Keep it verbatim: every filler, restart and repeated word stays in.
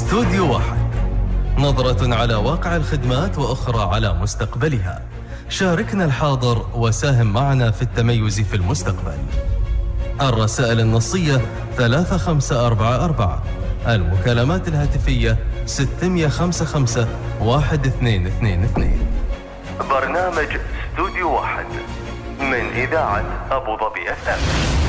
استوديو واحد، نظرة على واقع الخدمات وأخرى على مستقبلها. شاركنا الحاضر وساهم معنا في التميز في المستقبل. الرسائل النصية ثلاثة خمسة أربعة أربعة، المكالمات الهاتفية ستمية خمسة خمسة واحد اثنين اثنين اثنين. برنامج استوديو واحد من إذاعة أبو ظبي أف أم.